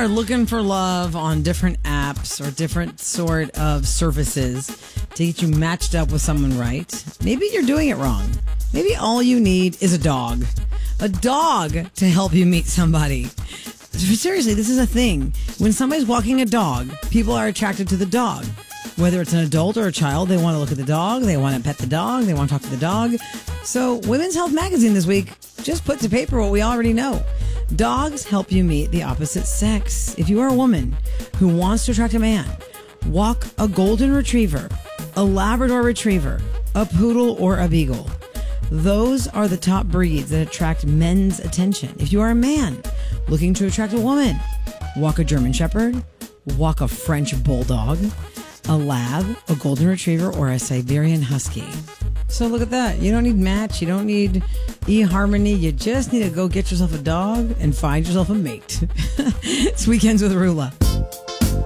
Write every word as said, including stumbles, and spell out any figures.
are looking for love on different apps or different sort of services to get you matched up with someone right, maybe you're doing it wrong. Maybe all you need is a dog. A dog to help you meet somebody. Seriously, this is a thing. When somebody's walking a dog, people are attracted to the dog. Whether it's an adult or a child, they want to look at the dog, they want to pet the dog, they want to talk to the dog. So Women's Health Magazine this week just put to paper what we already know. Dogs help you meet the opposite sex. If you are a woman who wants to attract a man, walk a golden retriever, a Labrador retriever, a poodle, or a beagle. Those are the top breeds that attract men's attention. If you are a man looking to attract a woman, walk a German Shepherd, walk a French Bulldog, a Lab, a Golden Retriever, or a Siberian Husky. So look at that. You don't need Match. You don't need eHarmony. You just need to go get yourself a dog and find yourself a mate. It's Weekends with Rula.